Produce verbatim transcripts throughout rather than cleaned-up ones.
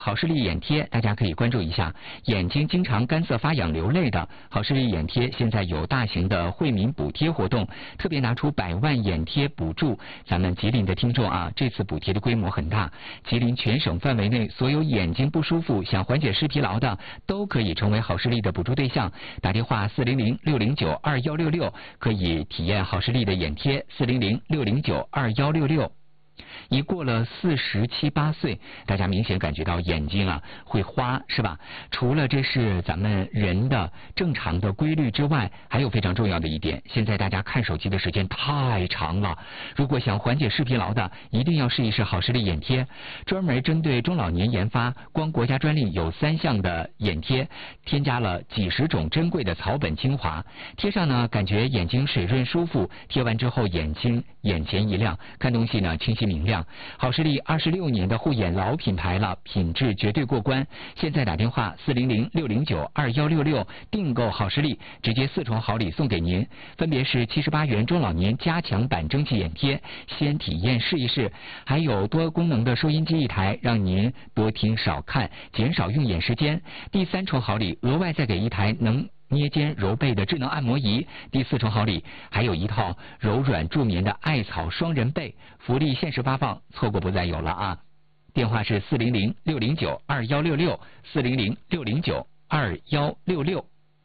好视力眼贴，大家可以关注一下。眼睛经常干涩发痒流泪的，好视力眼贴现在有大型的惠民补贴活动，特别拿出百万眼贴补助咱们吉林的听众啊，这次补贴的规模很大，吉林全省范围内所有眼睛不舒服、想缓解视疲劳的，都可以成为好视力的补助对象。打电话四零零六零九二幺六六可以体验好视力的眼贴，四零零六零九二幺六六。一过了四十七八岁，大家明显感觉到眼睛啊会花，是吧？除了这是咱们人的正常的规律之外，还有非常重要的一点，现在大家看手机的时间太长了，如果想缓解视疲劳的，一定要试一试好视力眼贴。专门针对中老年研发，光国家专利有三项的眼贴，添加了几十种珍贵的草本精华，贴上呢感觉眼睛水润舒服，贴完之后眼睛眼前一亮，看东西呢清晰明亮。好视力二十六年的护眼老品牌了，品质绝对过关。现在打电话四零零六零九二幺六六订购好视力，直接四重好礼送给您，分别是七十八元中老年加强版蒸汽眼贴，先体验试一试，还有多功能的收音机一台，让您多听少看，减少用眼时间。第三重好礼额外再给一台能捏肩揉背的智能按摩仪，第四重好礼还有一套柔软助眠的艾草双人被，福利限时发放，错过不再有了啊！电话是四零零六零九二幺六六，四零零六零九二幺六六。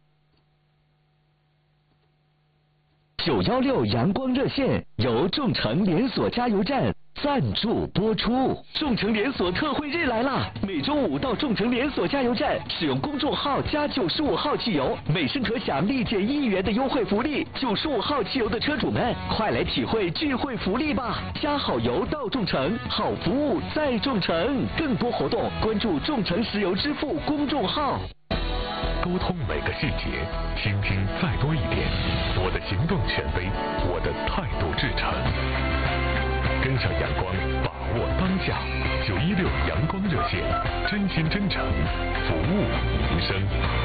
九幺六阳光热线由众诚连锁加油站赞助播出。众诚连锁特惠日来啦！每周五到众诚连锁加油站使用公众号加九十五号汽油，每升可享立减一元的优惠福利。九十五号汽油的车主们，快来体会聚会福利吧！加好油到众诚，好服务在众诚。更多活动关注众诚石油支付公众号。 沟通每个细节，倾听再多一点。我的行动权威，我的态度至诚。跟上阳光，把握当下。九一六阳光热线，真心真诚，服务民生。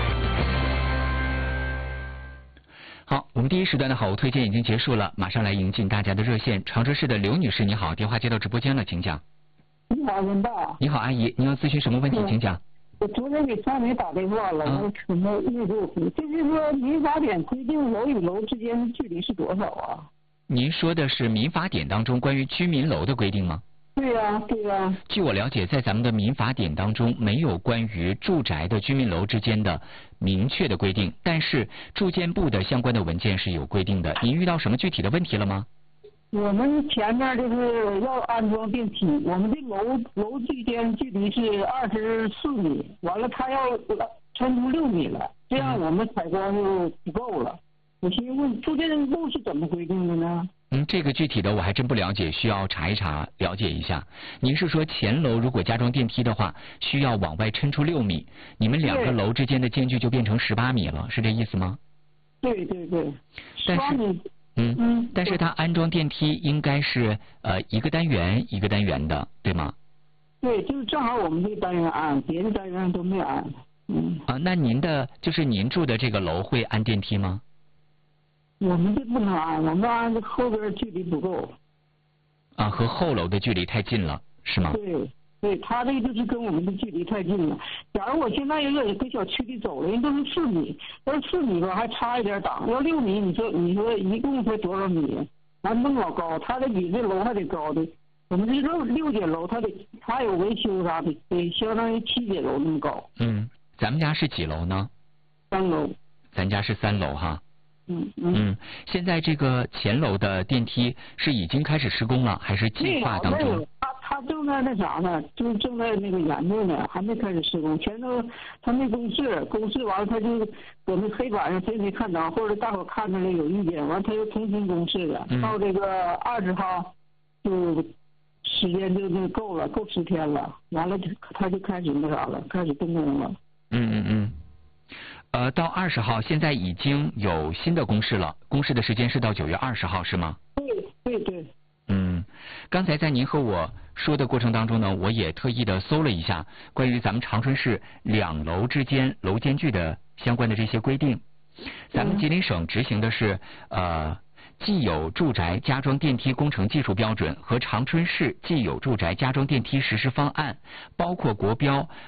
好，我们第一时段的好物推荐已经结束了，马上来迎进大家的热线。长春市的刘女士，你好，电话接到直播间了，请讲。 你好，文道。 你好，阿姨，你要咨询什么问题？请讲。 我昨天给川美打电话了，我可能没给我回。就是说，民法典规定楼与楼之间的距离是多少啊？ 您说的是民法典当中关于居民楼的规定吗？ 对呀、啊，对呀、啊。 据我了解，在咱们的民法典当中没有关于住宅的居民楼之间的明确的规定，但是住建部的相关的文件是有规定的。您遇到什么具体的问题了吗？ 我们前面就是要安装电梯，我们的楼楼之间距离是二十四米，完了他要穿出六米了，这样我们采光就不够了。我寻思问住建部是怎么规定的呢？ 嗯，这个具体的我还真不了解，需要查一查了解一下。您是说前楼如果加装电梯的话，需要往外抻出六米，你们两个楼之间的间距就变成十八米了，是这意思吗？ 对对对， 但是。嗯嗯，但是它安装电梯应该是呃一个单元一个单元的，对吗？ 对，就是正好我们这个单元安，别的单元都没安。嗯。 啊，那您的就是您住的这个楼会安电梯吗？ 我们这不能安，我们安的后边距离不够。 啊，和后楼的距离太近了，是吗？ 对。对，他这个就是跟我们的距离太近了。假如我现在有点搁小区里走了，人都是四米，要是四米吧还差一点档，要六米，你说你说一共才多少米？完那么老高，他得比这楼还得高的。我们这六六间楼，他得他有维修啥的，得相当于七间楼那么高。 嗯，咱们家是几楼呢？ 三楼。 咱家是三楼哈。 嗯嗯。 嗯，现在这个前楼的电梯是已经开始施工了，还是计划当中？ 他正在那啥呢，就是正在那个研究呢，还没开始施工。前头他没公示，公示完了他就搁那黑板上谁没看着，或者大伙看着了有意见，完了他又重新公示了。嗯、到这个二十号，就时间就那够了，够十天了。完了他就开始那啥了，开始动工了。 嗯嗯嗯。呃，到二十号，现在已经有新的公示了，公示的时间是到九月二十号，是吗？ 对对对。 嗯，刚才在您和我说的过程当中呢，我也特意的搜了一下关于咱们长春市两楼之间楼间距的相关的这些规定。咱们吉林省执行的是呃既有住宅加装电梯工程技术标准和长春市既有住宅加装电梯实施方案，包括国标